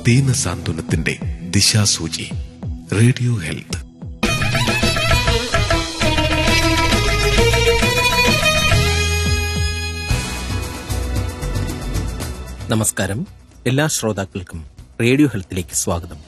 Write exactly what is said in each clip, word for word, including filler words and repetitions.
ദീനസാന്ത്വനത്തിന്റെ ദിശാസൂചി. Radio health. നമസ്കാരം. എല്ലാ ശ്രോതാക്കൾക്കും റേഡിയോ ഹെൽത്തിലേക്ക് സ്വാഗതം.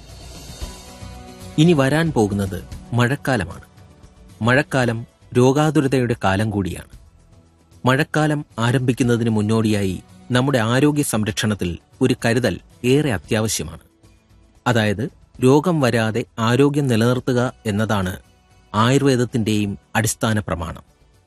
ഇനി വരാൻ പോകുന്നത് മഴക്കാലമാണ്. മഴക്കാലം രോഗാതുരതയുടെ കാലം കൂടിയാണ്. മഴക്കാലം ആരംഭിക്കുന്നതിന് മുന്നോടിയായി നമ്മുടെ ആരോഗ്യ സംരക്ഷണത്തിൽ ഒരു കരുതൽ ഏറെ അത്യാവശ്യമാണ്. അതായത് രോഗം വരാതെ ആരോഗ്യം നിലനിർത്തുക എന്നതാണ് ആയുർവേദത്തിന്റെയും അടിസ്ഥാന പ്രമാണം.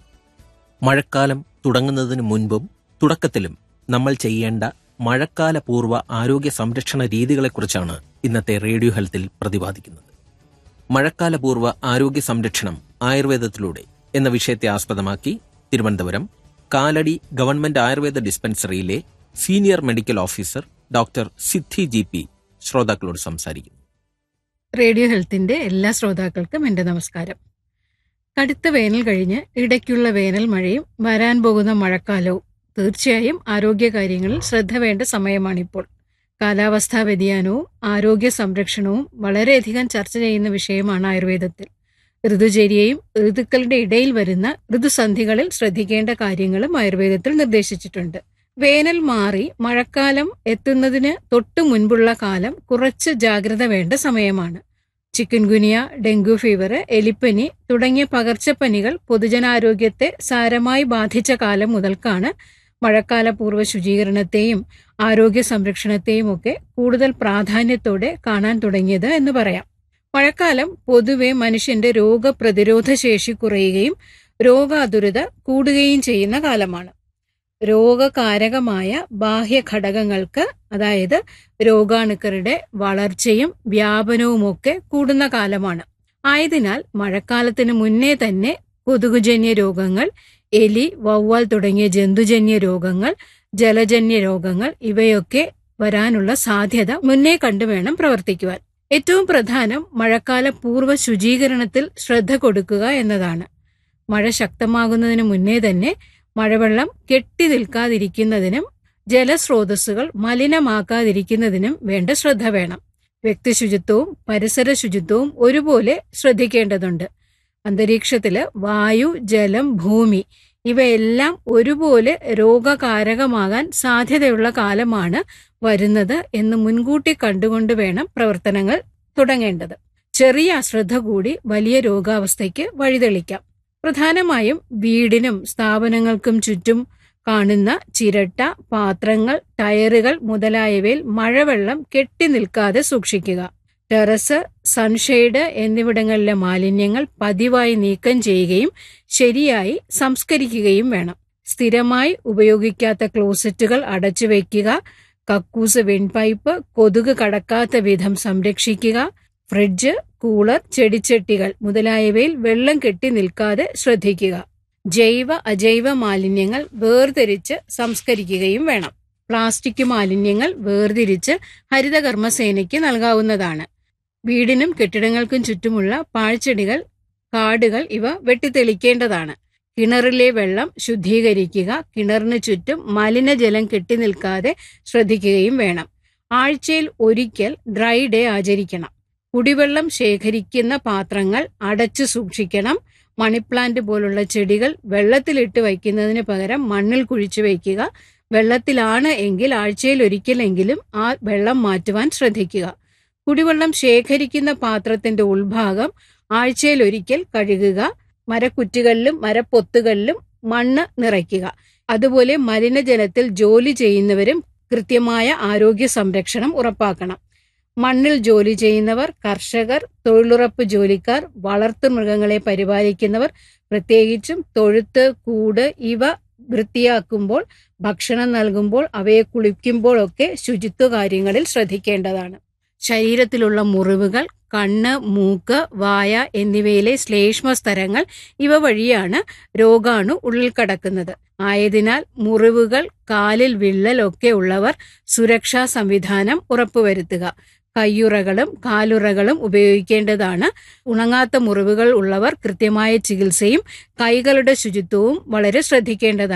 മഴക്കാലം തുടങ്ങുന്നതിന് മുൻപും തുടക്കത്തിലും നമ്മൾ ചെയ്യേണ്ട മഴക്കാല പൂർവ്വ ആരോഗ്യ സംരക്ഷണ രീതികളെക്കുറിച്ചാണ് ഇന്നത്തെ റേഡിയോ ഹെൽത്തിൽ പ്രതിപാദിക്കുന്നത്. മഴക്കാല പൂർവ്വ ആരോഗ്യ സംരക്ഷണം ആയുർവേദത്തിലൂടെ എന്ന വിഷയത്തെ ആസ്പദമാക്കി Thiruvananthapuram Kalady government Ayurveda ഡിസ്പെൻസറിയിലെ senior medical officer doctor സിദ്ധി ജി പി ശ്രോതാക്കളോട് സംസാരിക്കുന്നു. റേഡിയോ ഹെൽത്തിന്റെ എല്ലാ ശ്രോതാക്കൾക്കും എന്റെ നമസ്കാരം. കടുത്ത വേനൽ കഴിഞ്ഞ് ഇടയ്ക്കുള്ള വേനൽ മഴയും വരാൻ പോകുന്ന മഴക്കാലവും തീർച്ചയായും ആരോഗ്യകാര്യങ്ങളിൽ ശ്രദ്ധ വേണ്ട സമയമാണിപ്പോൾ. കാലാവസ്ഥാ വ്യതിയാനവും ആരോഗ്യ സംരക്ഷണവും വളരെയധികം ചർച്ച ചെയ്യുന്ന വിഷയമാണ് ആയുർവേദത്തിൽ. ഋതുചര്യയും ഋതുക്കളുടെ ഇടയിൽ വരുന്ന ഋതുസന്ധികളിൽ ശ്രദ്ധിക്കേണ്ട കാര്യങ്ങളും ആയുർവേദത്തിൽ നിർദ്ദേശിച്ചിട്ടുണ്ട്. വേനൽ മാറി മഴക്കാലം എത്തുന്നതിന് തൊട്ടു മുൻപുള്ള കാലം കുറച്ച് ജാഗ്രത വേണ്ട സമയമാണ്. ചിക്കൻഗുനിയ, ഡെങ്കു ഫീവർ, എലിപ്പനി തുടങ്ങിയ പകർച്ചപ്പനികൾ പൊതുജനാരോഗ്യത്തെ സാരമായി ബാധിച്ച കാലം മുതൽക്കാണ് മഴക്കാല പൂർവ്വ ശുചീകരണത്തെയും ആരോഗ്യ സംരക്ഷണത്തെയും ഒക്കെ കൂടുതൽ പ്രാധാന്യത്തോടെ കാണാൻ തുടങ്ങിയത് എന്ന് പറയാം. മഴക്കാലം പൊതുവെ മനുഷ്യന്റെ രോഗപ്രതിരോധ ശേഷി കുറയുകയും രോഗാതുരത കൂടുകയും ചെയ്യുന്ന കാലമാണ്. രോഗകാരകമായ ബാഹ്യ ഘടകങ്ങൾക്ക്, അതായത് രോഗാണുക്കളുടെ വളർച്ചയും വ്യാപനവുമൊക്കെ കൂടുന്ന കാലമാണ്. ആയതിനാൽ മഴക്കാലത്തിന് മുന്നേ തന്നെ കൊതുകുജന്യ രോഗങ്ങൾ, എലി, വവ്വാൽ തുടങ്ങിയ ജന്തുജന്യ രോഗങ്ങൾ, ജലജന്യ രോഗങ്ങൾ ഇവയൊക്കെ വരാനുള്ള സാധ്യത മുന്നേ കണ്ടുവേണം പ്രവർത്തിക്കുവാൻ. ഏറ്റവും പ്രധാനം മഴക്കാല പൂർവ്വ ശുചീകരണത്തിൽ ശ്രദ്ധ കൊടുക്കുക എന്നതാണ്. മഴ ശക്തമാകുന്നതിന് മുന്നേ തന്നെ മഴവെള്ളം കെട്ടി നിൽക്കാതിരിക്കുന്നതിനും ജലസ്രോതസ്സുകൾ മലിനമാക്കാതിരിക്കുന്നതിനും വേണ്ട ശ്രദ്ധ വേണം. വ്യക്തിശുചിത്വവും പരിസര ശുചിത്വവും ഒരുപോലെ ശ്രദ്ധിക്കേണ്ടതുണ്ട്. അന്തരീക്ഷത്തില് വായു, ജലം, ഭൂമി ഇവയെല്ലാം ഒരുപോലെ രോഗകാരകമാകാൻ സാധ്യതയുള്ള കാലമാണ് വരുന്നത് എന്ന് മുൻകൂട്ടി കണ്ടുകൊണ്ട് വേണം പ്രവർത്തനങ്ങൾ തുടങ്ങേണ്ടത്. ചെറിയ അശ്രദ്ധ കൂടി വലിയ രോഗാവസ്ഥയ്ക്ക് വഴിതെളിക്കാം. പ്രധാനമായും വീടിനും സ്ഥാപനങ്ങൾക്കും ചുറ്റും കാണുന്ന ചിരട്ട, പാത്രങ്ങൾ, ടയറുകൾ മുതലായവയിൽ മഴവെള്ളം കെട്ടി നിൽക്കാതെ സൂക്ഷിക്കുക. ടെറസ്, സൺഷെയ്ഡ് എന്നിവിടങ്ങളിലെ മാലിന്യങ്ങൾ പതിവായി നീക്കം ചെയ്യുകയും ശരിയായി സംസ്കരിക്കുകയും വേണം. സ്ഥിരമായി ഉപയോഗിക്കാത്ത ക്ലോസറ്റുകൾ അടച്ചുവെക്കുക. കക്കൂസ്, വെൺപൈപ്പ് കൊതുക് കടക്കാത്ത വിധം സംരക്ഷിക്കുക. ഫ്രിഡ്ജ്, കൂളർ, ചെടിച്ചട്ടികൾ മുതലായവയിൽ വെള്ളം കെട്ടി നിൽക്കാതെ ശ്രദ്ധിക്കുക. ജൈവ അജൈവ മാലിന്യങ്ങൾ വേർതിരിച്ച് സംസ്കരിക്കുകയും വേണം. പ്ലാസ്റ്റിക് മാലിന്യങ്ങൾ വേർതിരിച്ച് ഹരിതകർമ്മസേനയ്ക്ക് നൽകാവുന്നതാണ്. വീടിനും കെട്ടിടങ്ങൾക്കും ചുറ്റുമുള്ള പാഴ്ചെടികൾ, കാടുകൾ ഇവ വെട്ടിത്തെളിക്കേണ്ടതാണ്. കിണറിലെ വെള്ളം ശുദ്ധീകരിക്കുക. കിണറിന് ചുറ്റും മലിനജലം കെട്ടി നിൽക്കാതെ ശ്രദ്ധിക്കുകയും വേണം. ആഴ്ചയിൽ ഒരിക്കൽ ഡ്രൈ ഡേ ആചരിക്കണം. കുടിവെള്ളം ശേഖരിക്കുന്ന പാത്രങ്ങൾ അടച്ചു സൂക്ഷിക്കണം. മണിപ്ലാന്റ് പോലുള്ള ചെടികൾ വെള്ളത്തിലിട്ട് വയ്ക്കുന്നതിന് പകരം മണ്ണിൽ കുഴിച്ചു വയ്ക്കുക. വെള്ളത്തിലാണ് എങ്കിൽ ആഴ്ചയിൽ ഒരിക്കലെങ്കിലും ആ വെള്ളം മാറ്റുവാൻ ശ്രദ്ധിക്കുക. കുടിവെള്ളം ശേഖരിക്കുന്ന പാത്രത്തിന്റെ ഉൾഭാഗം ആഴ്ചയിൽ ഒരിക്കൽ കഴുകുക. മരക്കുറ്റികളിലും മരപ്പൊത്തുകളിലും മണ്ണ് നിറയ്ക്കുക. അതുപോലെ മലിനജലത്തിൽ ജോലി ചെയ്യുന്നവരും കൃത്യമായ ആരോഗ്യ സംരക്ഷണം ഉറപ്പാക്കണം. മണ്ണിൽ ജോലി ചെയ്യുന്നവർ, കർഷകർ, തൊഴിലുറപ്പ് ജോലിക്കാർ, വളർത്തുമൃഗങ്ങളെ പരിപാലിക്കുന്നവർ, പ്രത്യേകിച്ചും തൊഴുത്ത്, കൂട് ഇവ വൃത്തിയാക്കുമ്പോൾ, ഭക്ഷണം നൽകുമ്പോൾ, അവയെ കുളിക്കുമ്പോഴൊക്കെ ശുചിത്വ കാര്യങ്ങളിൽ ശ്രദ്ധിക്കേണ്ടതാണ്. ശരീരത്തിലുള്ള മുറിവുകൾ, കണ്ണ്, മൂക്ക്, വായ എന്നിവയിലെ ശ്ലേഷ്മ സ്തരങ്ങൾ ഇവ വഴിയാണ് രോഗാണു ഉള്ളിൽ കടക്കുന്നത്. ആയതിനാൽ മുറിവുകൾ, കാലിൽ വിള്ളൽ ഒക്കെ ഉള്ളവർ സുരക്ഷാ സംവിധാനം ഉറപ്പുവരുത്തുക. കയ്യുറകളും കാലുറകളും ഉപയോഗിക്കേണ്ടതാണ്. ഉണങ്ങാത്ത മുറിവുകൾ ഉള്ളവർ കൃത്യമായ ചികിത്സയും കൈകളുടെ ശുചിത്വവും വളരെ ശ്രദ്ധിക്കേണ്ടതാണ്.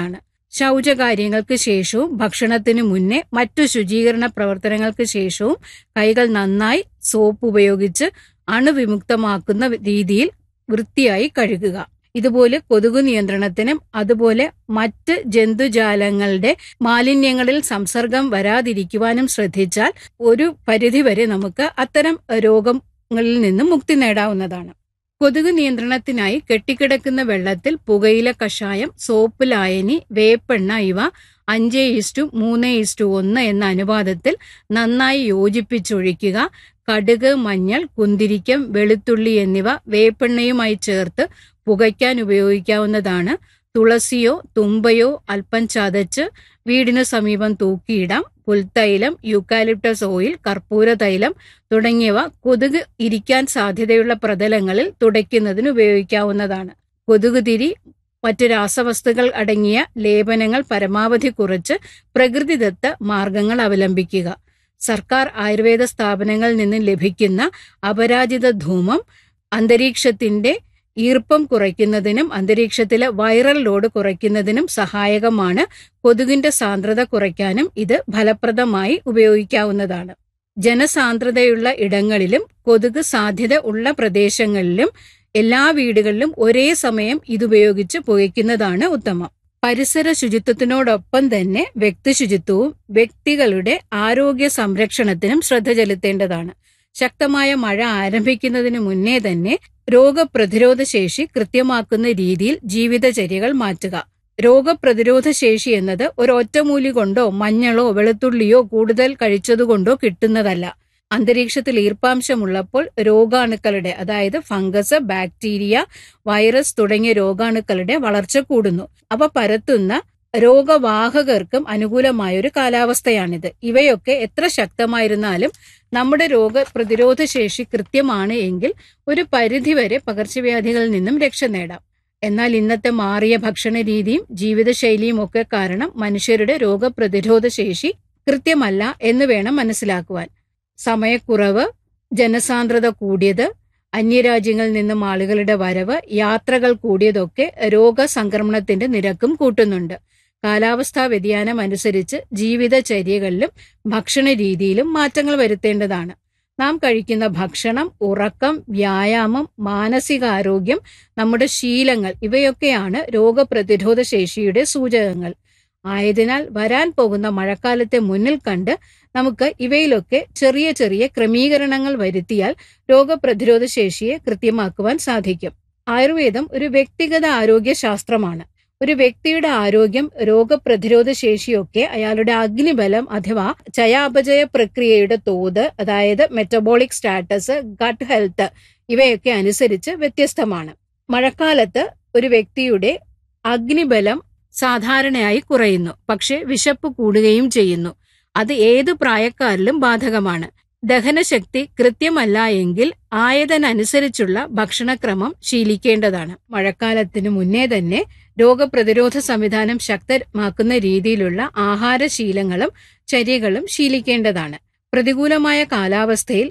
ശൗചകാര്യങ്ങൾക്ക് ശേഷവും ഭക്ഷണത്തിന് മുന്നേ മറ്റു ശുചീകരണ പ്രവർത്തനങ്ങൾക്ക് ശേഷവും കൈകൾ നന്നായി സോപ്പ് ഉപയോഗിച്ച് അണുവിമുക്തമാക്കുന്ന രീതിയിൽ വൃത്തിയായി കഴുകുക. ഇതുപോലെ കൊതുകു നിയന്ത്രണത്തിനും അതുപോലെ മറ്റ് ജന്തുജാലങ്ങളുടെ മാലിന്യങ്ങളിൽ സംസർഗം വരാതിരിക്കുവാനും ശ്രദ്ധിച്ചാൽ ഒരു പരിധിവരെ നമുക്ക് അത്തരം രോഗങ്ങളിൽ നിന്നും മുക്തി നേടാവുന്നതാണ്. കൊതുക് നിയന്ത്രണത്തിനായി കെട്ടിക്കിടക്കുന്ന വെള്ളത്തിൽ പുകയില കഷായം, സോപ്പ് ലായനി, വേപ്പെണ്ണ ഇവ അഞ്ച് ഇസ്റ്റു മൂന്ന് ഇസ്റ്റു ഒന്ന് എന്ന അനുപാതത്തിൽ നന്നായി യോജിപ്പിച്ചൊഴിക്കുക. കടുക്, മഞ്ഞൾ, കുന്തിരിക്കം, വെളുത്തുള്ളി എന്നിവ വേപ്പെണ്ണയുമായി ചേർത്ത് പുകയ്ക്കാൻ ഉപയോഗിക്കാവുന്നതാണ്. തുളസിയോ തുമ്പയോ അല്പം ചതച്ച് വീടിനു സമീപം തൂക്കിയിടാം. പുൽത്തൈലം, യൂക്കാലിപ്റ്റസ് ഓയിൽ, കർപ്പൂര തൈലം തുടങ്ങിയവ കൊതുക് ഇരിക്കാൻ സാധ്യതയുള്ള പ്രതലങ്ങളിൽ തുടയ്ക്കുന്നതിന് ഉപയോഗിക്കാവുന്നതാണ്. കൊതുകുതിരി, മറ്റു രാസവസ്തുക്കൾ അടങ്ങിയ ലേപനങ്ങൾ പരമാവധി കുറച്ച് പ്രകൃതിദത്ത മാർഗങ്ങൾ അവലംബിക്കുക. സർക്കാർ ആയുർവേദ സ്ഥാപനങ്ങളിൽ നിന്ന് ലഭിക്കുന്ന അപരാജിത ധൂമം അന്തരീക്ഷത്തിന്റെ ഈർപ്പം കുറയ്ക്കുന്നതിനും അന്തരീക്ഷത്തിലെ വൈറൽ ലോഡ് കുറയ്ക്കുന്നതിനും സഹായകമാണ്. കൊതുകിന്റെ സാന്ദ്രത കുറയ്ക്കാനും ഇത് ഫലപ്രദമായി ഉപയോഗിക്കാവുന്നതാണ്. ജനസാന്ദ്രതയുള്ള ഇടങ്ങളിലും കൊതുക് സാധ്യത ഉള്ള പ്രദേശങ്ങളിലും എല്ലാ വീടുകളിലും ഒരേ സമയം ഇതുപയോഗിച്ച് പുകയ്ക്കുന്നതാണ് ഉത്തമം. പരിസര ശുചിത്വത്തിനോടൊപ്പം തന്നെ വ്യക്തി ശുചിത്വവും വ്യക്തികളുടെ ആരോഗ്യ സംരക്ഷണത്തിനും ശ്രദ്ധ ചെലുത്തേണ്ടതാണ്. ശക്തമായ മഴ ആരംഭിക്കുന്നതിന് മുന്നേ തന്നെ രോഗപ്രതിരോധ ശേഷി കൃത്യമാക്കുന്ന രീതിയിൽ ജീവിതചര്യകൾ മാറ്റുക. രോഗപ്രതിരോധ ശേഷി എന്നത് ഒരു ഒറ്റമൂലി കൊണ്ടോ മഞ്ഞളോ വെളുത്തുള്ളിയോ കൂടുതൽ കഴിച്ചതുകൊണ്ടോ കിട്ടുന്നതല്ല. അന്തരീക്ഷത്തിൽ ഈർപ്പാംശമുള്ളപ്പോൾ രോഗാണുക്കളുടെ, അതായത് ഫംഗസ്, ബാക്ടീരിയ, വൈറസ് തുടങ്ങിയ രോഗാണുക്കളുടെ വളർച്ച കൂടുന്നു. അവ പരത്തുന്ന രോഗവാഹകർക്കും അനുകൂലമായൊരു കാലാവസ്ഥയാണിത്. ഇവയൊക്കെ എത്ര ശക്തമായിരുന്നാലും നമ്മുടെ രോഗപ്രതിരോധ ശേഷി കൃത്യമാണ് എങ്കിൽ ഒരു പരിധിവരെ പകർച്ചവ്യാധികളിൽ നിന്നും രക്ഷ നേടാം. എന്നാൽ ഇന്നത്തെ മാറിയ ഭക്ഷണ രീതിയും ജീവിതശൈലിയും ഒക്കെ കാരണം മനുഷ്യരുടെ രോഗപ്രതിരോധ ശേഷി കൃത്യമല്ല എന്ന് വേണം മനസ്സിലാക്കുവാൻ. സമയക്കുറവ്, ജനസാന്ദ്രത കൂടിയത്, അന്യരാജ്യങ്ങളിൽ നിന്നും ആളുകളുടെ വരവ്, യാത്രകൾ കൂടിയതൊക്കെ രോഗസംക്രമണത്തിന്റെ നിരക്കും കൂട്ടുന്നുണ്ട്. കാലാവസ്ഥാ വ്യതിയാനം അനുസരിച്ച് ജീവിതചര്യകളിലും ഭക്ഷണ രീതിയിലും മാറ്റങ്ങൾ വരുത്തേണ്ടതാണ്. നാം കഴിക്കുന്ന ഭക്ഷണം, ഉറക്കം, വ്യായാമം, മാനസികാരോഗ്യം, നമ്മുടെ ശീലങ്ങൾ ഇവയൊക്കെയാണ് രോഗപ്രതിരോധ ശേഷിയുടെ സൂചകങ്ങൾ. ആയതിനാൽ വരാൻ പോകുന്ന മഴക്കാലത്തെ മുന്നിൽ കണ്ട് നമുക്ക് ഇവയിലൊക്കെ ചെറിയ ചെറിയ ക്രമീകരണങ്ങൾ വരുത്തിയാൽ രോഗപ്രതിരോധ ശേഷിയെ കൃത്യമാക്കുവാൻ സാധിക്കും. ആയുർവേദം ഒരു വ്യക്തിഗത ആരോഗ്യ ശാസ്ത്രമാണ്. ഒരു വ്യക്തിയുടെ ആരോഗ്യം, രോഗപ്രതിരോധ ശേഷിയൊക്കെ അയാളുടെ അഗ്നിബലം അഥവാ ചയാപചയ പ്രക്രിയയുടെ തോത്, അതായത് മെറ്റബോളിക് സ്റ്റാറ്റസ്, ഗട്ട് ഹെൽത്ത് ഇവയൊക്കെ അനുസരിച്ച് വ്യത്യസ്തമാണ്. മഴക്കാലത്ത് ഒരു വ്യക്തിയുടെ അഗ്നിബലം സാധാരണയായി കുറയുന്നു, പക്ഷെ വിശപ്പ് കൂടുകയും ചെയ്യുന്നു. അത് ഏത് പ്രായക്കാരിലും ബാധകമാണ്. ദഹനശക്തി കൃത്യമല്ല എങ്കിൽ ആയതിനനുസരിച്ചുള്ള ഭക്ഷണക്രമം ശീലിക്കേണ്ടതാണ്. മഴക്കാലത്തിന് മുന്നേ തന്നെ രോഗപ്രതിരോധ സംവിധാനം ശക്തമാക്കുന്ന രീതിയിലുള്ള ആഹാരശീലങ്ങളും ചര്യകളും ശീലിക്കേണ്ടതാണ്. പ്രതികൂലമായ കാലാവസ്ഥയിൽ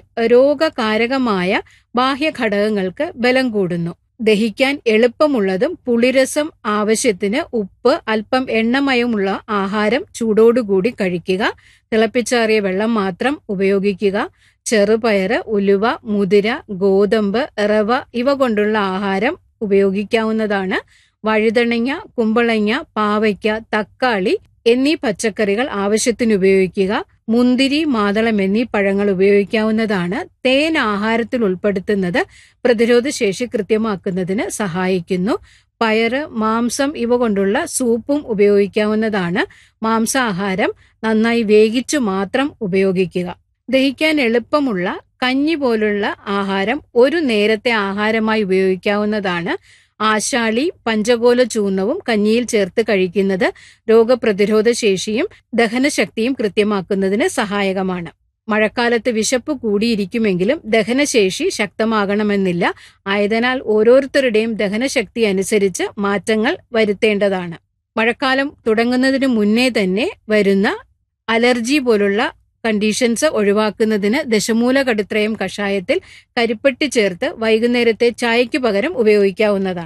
രോഗകാരകമായ ബാഹ്യഘടകങ്ങൾക്ക് ബലം കൂടുന്നു. ദഹിക്കാൻ എളുപ്പമുള്ളതും പുളിരസം ആവശ്യത്തിന് ഉപ്പ്, അല്പം എണ്ണമയമുള്ള ആഹാരം ചൂടോടുകൂടി കഴിക്കുക. തിളപ്പിച്ചാറിയ വെള്ളം മാത്രം ഉപയോഗിക്കുക. ചെറുപയറ്, ഉലുവ, മുതിര, ഗോതമ്പ്, റവ ഇവ കൊണ്ടുള്ള ആഹാരം ഉപയോഗിക്കാവുന്നതാണ്. വഴുതണങ്ങ, കുമ്പളങ്ങ, പാവയ്ക്ക, തക്കാളി എന്നീ പച്ചക്കറികൾ ആവശ്യത്തിന് ഉപയോഗിക്കുക. മുന്തിരി, മാതളം എന്നീ പഴങ്ങൾ ഉപയോഗിക്കാവുന്നതാണ്. തേൻ ആഹാരത്തിൽ ഉൾപ്പെടുത്തുന്നത് പ്രതിരോധശേഷി കൃത്യമാക്കുന്നതിന് സഹായിക്കുന്നു. പയറ്, മാംസം ഇവ കൊണ്ടുള്ള സൂപ്പും ഉപയോഗിക്കാവുന്നതാണ്. മാംസാഹാരം നന്നായി വേവിച്ചു മാത്രം ഉപയോഗിക്കുക. ദഹിക്കാൻ എളുപ്പമുള്ള കഞ്ഞി പോലുള്ള ആഹാരം ഒരു നേരത്തെ ആഹാരമായി ഉപയോഗിക്കാവുന്നതാണ്. ആശാളി, പഞ്ചകോല ചൂർണവും കഞ്ഞിയിൽ ചേർത്ത് കഴിക്കുന്നത് രോഗപ്രതിരോധ ശേഷിയും ദഹനശക്തിയും കൃത്യമാക്കുന്നതിന് സഹായകമാണ്. മഴക്കാലത്ത് വിശപ്പ് കൂടിയിരിക്കുമെങ്കിലും ദഹനശേഷി ശക്തമാകണമെന്നില്ല. ആയതിനാൽ ഓരോരുത്തരുടെയും ദഹനശക്തി അനുസരിച്ച് മാറ്റങ്ങൾ വരുത്തേണ്ടതാണ്. മഴക്കാലം തുടങ്ങുന്നതിന് മുന്നേ തന്നെ വരുന്ന അലർജി പോലുള്ള കണ്ടീഷൻസ് ഒഴിവാക്കുന്നതിന് ദശമൂല കടുത്രയം കഷായത്തിൽ കരിപ്പെട്ടി ചേർത്ത് വൈകുന്നേരത്തെ ചായയ്ക്ക് പകരം ഉപയോഗിക്കാവുന്നതാണ്.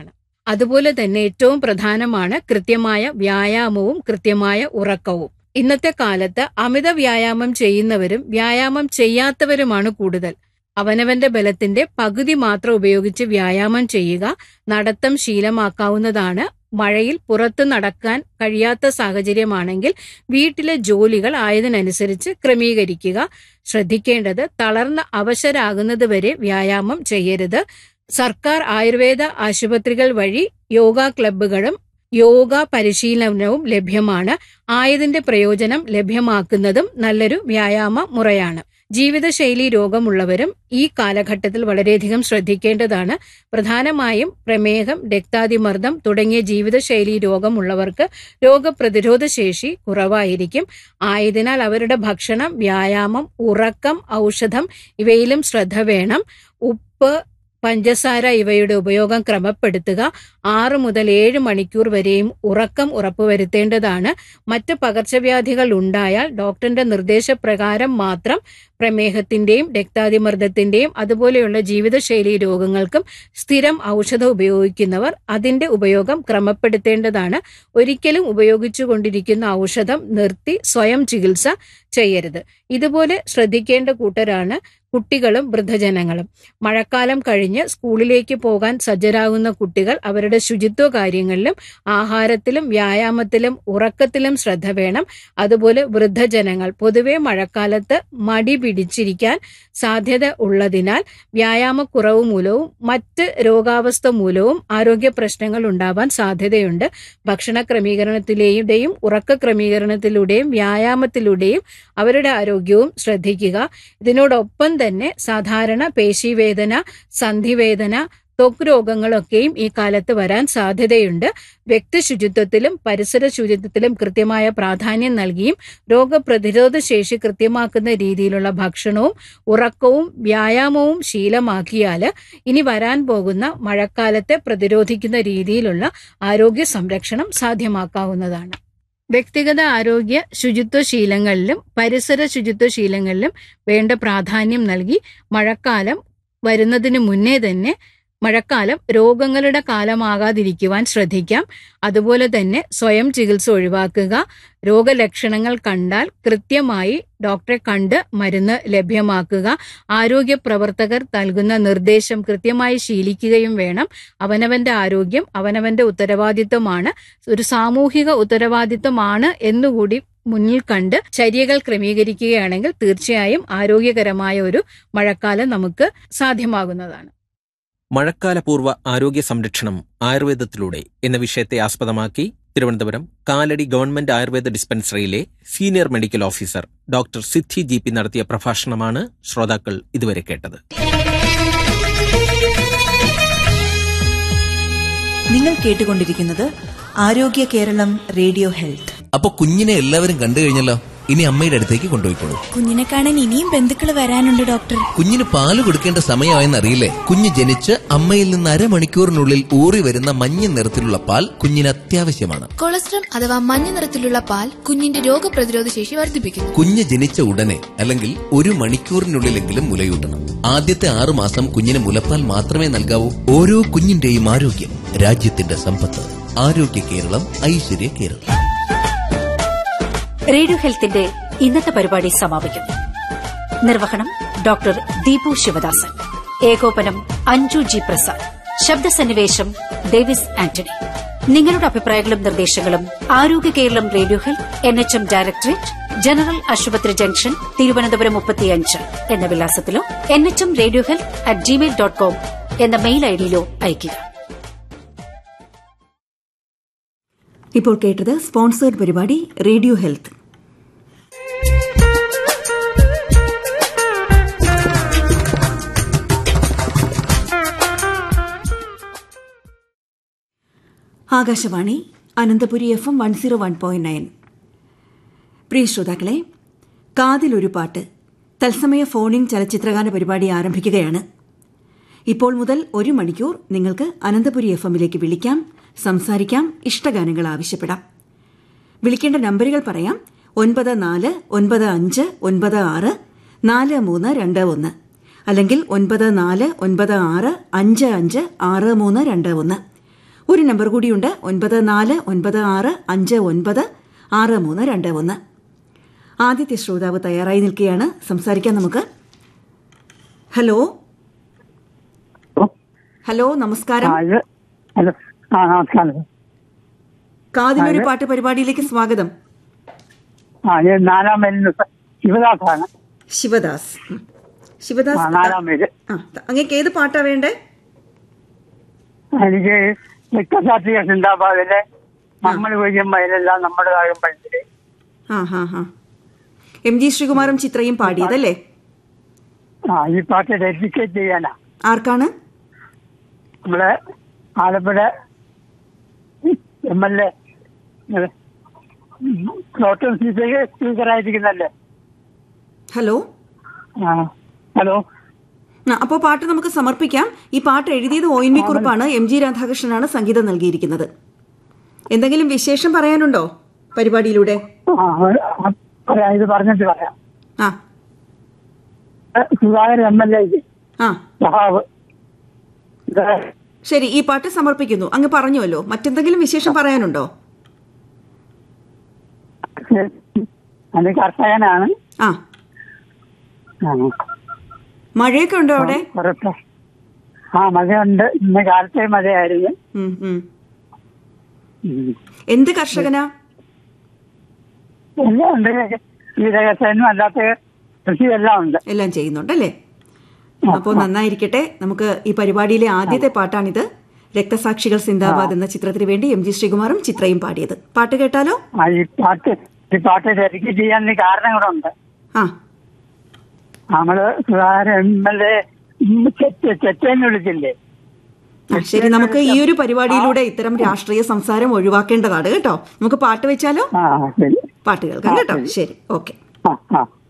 അതുപോലെ തന്നെ ഏറ്റവും പ്രധാനമാണ് കൃത്യമായ വ്യായാമവും കൃത്യമായ ഉറക്കവും. ഇന്നത്തെ കാലത്ത് അമിത വ്യായാമം ചെയ്യുന്നവരും വ്യായാമം ചെയ്യാത്തവരുമാണ് കൂടുതൽ. അവനവന്റെ ബലത്തിന്റെ പകുതി മാത്രം ഉപയോഗിച്ച് വ്യായാമം ചെയ്യുക, നടത്തം ശീലമാക്കാവുന്നതാണ്. മഴയിൽ പുറത്ത് നടക്കാൻ കഴിയാത്ത സാഹചര്യമാണെങ്കിൽ വീട്ടിലെ ജോലികൾ ആയതിനനുസരിച്ച് ക്രമീകരിക്കുക. ശ്രദ്ധിക്കേണ്ടത് തളർന്ന അവശരാകുന്നത് വരെ വ്യായാമം ചെയ്യരുത്. സർക്കാർ ആയുർവേദ ആശുപത്രികൾ വഴി യോഗ ക്ലബ്ബുകളും യോഗ പരിശീലനവും ലഭ്യമാണ്. ആയതിന്റെ പ്രയോജനം ലഭ്യമാക്കുന്നതും നല്ലൊരു വ്യായാമ മുറയാണ്. ജീവിതശൈലി രോഗമുള്ളവരും ഈ കാലഘട്ടത്തിൽ വളരെയധികം ശ്രദ്ധിക്കേണ്ടതാണ്. പ്രധാനമായും പ്രമേഹം, രക്താതിമർദ്ദം തുടങ്ങിയ ജീവിതശൈലി രോഗമുള്ളവർക്ക് രോഗപ്രതിരോധ ശേഷി കുറവായിരിക്കും. ആയതിനാൽ അവരുടെ ഭക്ഷണം, വ്യായാമം, ഉറക്കം, ഔഷധം ഇവയിലും ശ്രദ്ധ വേണം. ഉപ്പ്, പഞ്ചസാര ഇവയുടെ ഉപയോഗം ക്രമപ്പെടുത്തുക. ആറ് മുതൽ ഏഴ് മണിക്കൂർ വരെയും ഉറക്കം ഉറപ്പുവരുത്തേണ്ടതാണ്. മറ്റ് പകർച്ചവ്യാധികൾ ഉണ്ടായാൽ ഡോക്ടറിന്റെ നിർദ്ദേശപ്രകാരം മാത്രം പ്രമേഹത്തിന്റെയും രക്താതിമർദ്ദത്തിന്റെയും അതുപോലെയുള്ള ജീവിതശൈലി രോഗങ്ങൾക്കും സ്ഥിരം ഔഷധം ഉപയോഗിക്കുന്നവർ അതിന്റെ ഉപയോഗം ക്രമപ്പെടുത്തേണ്ടതാണ്. ഒരിക്കലും ഉപയോഗിച്ചുകൊണ്ടിരിക്കുന്ന ഔഷധം നിർത്തി സ്വയം ചികിത്സ ചെയ്യരുത്. ഇതുപോലെ ശ്രദ്ധിക്കേണ്ട കൂട്ടരാണ് കുട്ടികളും വൃദ്ധജനങ്ങളും. മഴക്കാലം കഴിഞ്ഞ് സ്കൂളിലേക്ക് പോകാൻ സജ്ജരാകുന്ന കുട്ടികൾ അവരുടെ ശുചിത്വ കാര്യങ്ങളിലും ആഹാരത്തിലും വ്യായാമത്തിലും ഉറക്കത്തിലും ശ്രദ്ധ വേണം. അതുപോലെ വൃദ്ധജനങ്ങൾ പൊതുവെ മഴക്കാലത്ത് മടി പിടിച്ചിരിക്കാൻ സാധ്യത ഉള്ളതിനാൽ വ്യായാമക്കുറവ് മൂലവും മറ്റ് രോഗാവസ്ഥ മൂലവും ആരോഗ്യ പ്രശ്നങ്ങൾ ഉണ്ടാവാൻ സാധ്യതയുണ്ട്. ഭക്ഷണ ക്രമീകരണത്തിലൂടെയും ഉറക്ക ക്രമീകരണത്തിലൂടെയും വ്യായാമത്തിലൂടെയും അവരുടെ ആരോഗ്യവും ശ്രദ്ധിക്കുക. ഇതിനോടൊപ്പം തന്നെ സാധാരണ പേശീവേദന, സന്ധിവേദന, ത്വക്ക് രോഗങ്ങളൊക്കെയും ഈ കാലത്ത് വരാൻ സാധ്യതയുണ്ട്. വ്യക്തി ശുചിത്വത്തിലും പരിസര ശുചിത്വത്തിലും കൃത്യമായ പ്രാധാന്യം നൽകിയും രോഗപ്രതിരോധ ശേഷി കൃത്യമാക്കുന്ന രീതിയിലുള്ള ഭക്ഷണവും ഉറക്കവും വ്യായാമവും ശീലമാക്കിയാൽ ഇനി വരാൻ പോകുന്ന മഴക്കാലത്തെ പ്രതിരോധിക്കുന്ന രീതിയിലുള്ള ആരോഗ്യ സംരക്ഷണം സാധ്യമാക്കാവുന്നതാണ്. വ്യക്തിഗത ആരോഗ്യ ശുചിത്വ ശീലങ്ങളിലും പരിസര ശുചിത്വ ശീലങ്ങളിലും വേണ്ട പ്രാധാന്യം നൽകി മഴക്കാലം വരുന്നതിന് മുന്നേ തന്നെ മഴക്കാലം രോഗങ്ങളുടെ കാലമാകാതിരിക്കുവാൻ ശ്രദ്ധിക്കാം. അതുപോലെ തന്നെ സ്വയം ചികിത്സ ഒഴിവാക്കുക. രോഗലക്ഷണങ്ങൾ കണ്ടാൽ കൃത്യമായി ഡോക്ടറെ കണ്ട് മരുന്ന് ലഭ്യമാക്കുക. ആരോഗ്യ പ്രവർത്തകർ നൽകുന്ന നിർദ്ദേശം കൃത്യമായി ശീലിക്കുകയും വേണം. അവനവന്റെ ആരോഗ്യം അവനവന്റെ ഉത്തരവാദിത്വമാണ്, ഒരു സാമൂഹിക ഉത്തരവാദിത്വമാണ് എന്നുകൂടി മുന്നിൽ കണ്ട് ചര്യകൾ ക്രമീകരിക്കുകയാണെങ്കിൽ തീർച്ചയായും ആരോഗ്യകരമായ ഒരു മഴക്കാലം നമുക്ക് സാധ്യമാകുന്നതാണ്. മഴക്കാലപൂർവ്വ ആരോഗ്യ സംരക്ഷണം ആയുർവേദത്തിലൂടെ എന്ന വിഷയത്തെ ആസ്പദമാക്കി Thiruvananthapuram Kalady government Ayurveda ഡിസ്പെൻസറിയിലെ senior medical officer doctor സിദ്ധി ജി പി നടത്തിയ പ്രഭാഷണമാണ് ശ്രോതാക്കൾ ഇതുവരെ കേട്ടത്. നിങ്ങൾ കേട്ടുകൊണ്ടിരിക്കുന്നത് ആരോഗ്യ കേരളം റേഡിയോ ഹെൽത്ത്. അപ്പൊ കുഞ്ഞിനെ എല്ലാവരും കണ്ടു കഴിഞ്ഞല്ലോ. ഇനി അമ്മയുടെ അടുത്തേക്ക് കൊണ്ടുപോയിക്കോളൂ. കുഞ്ഞിനെ കാണാൻ ഇനിയും ബന്ധുക്കൾ വരാനുണ്ട് ഡോക്ടർ. കുഞ്ഞിന് പാല് കൊടുക്കേണ്ട സമയമായെന്ന് അറിയില്ലേ? കുഞ്ഞ് ജനിച്ച് അമ്മയിൽ നിന്ന് അരമണിക്കൂറിനുള്ളിൽ ഊറി വരുന്ന മഞ്ഞ നിറത്തിലുള്ള പാൽ കുഞ്ഞിന് അത്യാവശ്യമാണ്. കൊളസ്ട്രം അഥവാ മഞ്ഞ നിറത്തിലുള്ള പാൽ കുഞ്ഞിന്റെ രോഗപ്രതിരോധ ശേഷി വർദ്ധിപ്പിക്കുന്നു. കുഞ്ഞ് ജനിച്ച ഉടനെ അല്ലെങ്കിൽ ഒരു മണിക്കൂറിനുള്ളിലെങ്കിലും മുലയൂട്ടണം. ആദ്യത്തെ ആറുമാസം കുഞ്ഞിന് മുലപ്പാൽ മാത്രമേ നൽകാവൂ. ഓരോ കുഞ്ഞിന്റെയും ആരോഗ്യം രാജ്യത്തിന്റെ സമ്പത്ത്. ആരോഗ്യ കേരളം, ഐശ്വര്യ കേരളം. റേഡിയോ ഹെൽത്തിന്റെ ഇന്നത്തെ പരിപാടി സമാപിക്കുന്നു. നിർവഹണം ഡോക്ടർ ദീപു ശിവദാസൻ. ഏകോപനം അഞ്ജു ജി പ്രസാദ്. ശബ്ദസന്നിവേശം ഡേവിസ് ആന്റണി. നിങ്ങളുടെ അഭിപ്രായങ്ങളും നിർദ്ദേശങ്ങളും ആരോഗ്യ Keralam radio health, N H M directorate, general ആശുപത്രി ജംഗ്ഷൻ, തിരുവനന്തപുരം മുപ്പത്തിയഞ്ച് എന്ന വിലാസത്തിലോ N H M radio health at Gmail dot com എന്ന മെയിൽ ഐഡിയിലോ അയയ്ക്കുക. ഇപ്പോൾ കേട്ടത് സ്പോൺസേർഡ് പരിപാടി radio health. Akashvani Ananthapuri F M one zero one point nine. പ്രിയ ശ്രോതാക്കളെ, കാതിലൊരു പാട്ട് തത്സമയ ഫോണിൻ ചലച്ചിത്രഗാന പരിപാടി ആരംഭിക്കുകയാണ്. ഇപ്പോൾ മുതൽ ഒരു മണിക്കൂർ നിങ്ങൾക്ക് അനന്തപുരി എഫ് എമ്മിലേക്ക് വിളിക്കാം, സംസാരിക്കാം, ഇഷ്ടഗാനങ്ങൾ ആവശ്യപ്പെടാം. വിളിക്കേണ്ട നമ്പറുകൾ പറയാം: ഒൻപത് നാല് ഒൻപത് അഞ്ച് ഒൻപത് ആറ് നാല് മൂന്ന് രണ്ട് ഒന്ന്, അല്ലെങ്കിൽ ഒൻപത് നാല് ഒൻപത് ആറ് അഞ്ച് അഞ്ച് ആറ് മൂന്ന് രണ്ട് ഒന്ന്. ഒരു നമ്പർ കൂടിയുണ്ട്, ഒൻപത് നാല് ഒൻപത് ആറ് അഞ്ച് ഒൻപത് ആറ് മൂന്ന് രണ്ട് ഒന്ന്. ആദ്യത്തെ ശ്രോതാവ് തയ്യാറായി നിൽക്കുകയാണ്. സംസാരിക്കാൻ നമുക്ക്. ഹലോ ഹലോ നമസ്കാരം. കാതിലൊരു പാട്ട് പരിപാടിയിലേക്ക് സ്വാഗതം. ശിവദാസാണ്. ശിവദാസ് ശിവദാസ് അങ്ങേക്ക് ഏത് പാട്ടാ വേണ്ടേ? എനിക്ക് രക്തസാക്ഷിക സിന്ദാബാദിലെ നമ്മൾ കൊയ്യും വയലെല്ലാം നമ്മുടെ താഴെ പഴുതില്. ആ ഹാ ഹാ എം ജി ശ്രീകുമാറും ചിത്രയും പാടിയതല്ലേ? ആ ഈ പാട്ട് ഡെഡിക്കേറ്റ് ചെയ്യാനാ. ആർക്കാണ്? നമ്മളെ Alappuzha M L A pro tem സ്പീക്കറായിരിക്കുന്നല്ലേ. Hello ആ ഹലോ. അപ്പോൾ പാട്ട് നമുക്ക് സമർപ്പിക്കാം. ഈ പാട്ട് എഴുതിയത് O N V കുറുപ്പാണ്. M G രാധാകൃഷ്ണനാണ് സംഗീതം നൽകിയിരിക്കുന്നത്. എന്തെങ്കിലും വിശേഷം പറയാനുണ്ടോ പരിപാടിയിലൂടെ? ഇത് പറഞ്ഞിട്ട് പറയാം. ആ സുധാകരൻ എം എൽ എ. ആ ശരി, ഈ പാട്ട് സമർപ്പിക്കുന്നു. അങ്ങ് പറഞ്ഞുവല്ലോ. മറ്റെന്തെങ്കിലും വിശേഷം പറയാനുണ്ടോ? അത് കർഷകനാണ്. ആ മഴയൊക്കെ ഉണ്ടോ അവിടെ? ആ മഴയുണ്ട്. ഇന്ന് കാലത്തെ മഴയായിരുന്നു. എന്ത് കർഷകനാ? എല്ലാം ഉണ്ട്. കീടകർഷകനും അല്ലാത്ത കൃഷിയെല്ലാം ഉണ്ട്. എല്ലാം ചെയ്യുന്നുണ്ടല്ലേ? അപ്പോൾ നന്നായിരിക്കട്ടെ. നമുക്ക് ഈ പരിപാടിയിലെ ആദ്യത്തെ പാട്ടാണിത്. രക്തസാക്ഷികൾ സിന്ദാബാദ് എന്ന ചിത്രത്തിന് വേണ്ടി എം ജി ശ്രീകുമാറും ചിത്രയും പാടിയത്. പാട്ട് കേട്ടാലോ? ഈ പാട്ട് ഈ പാട്ട് ഡെഡിക്കേറ്റ് ചെയ്യാൻ കാരണം കൂടെ ഉണ്ട്. ആ നമ്മള് സുധാകരൻ എം എൽ എ ചെറ്റേന്ന് വിളിച്ചില്ലേ? ശരി, നമുക്ക് ഈ ഒരു പരിപാടിയിലൂടെ ഇത്തരം രാഷ്ട്രീയ സംസാരം ഒഴിവാക്കേണ്ടതാണ് കേട്ടോ. നമുക്ക് പാട്ട് വെച്ചാലോ? പാട്ട് കേൾക്കാം കേട്ടോ. ശരി, ഓക്കെ.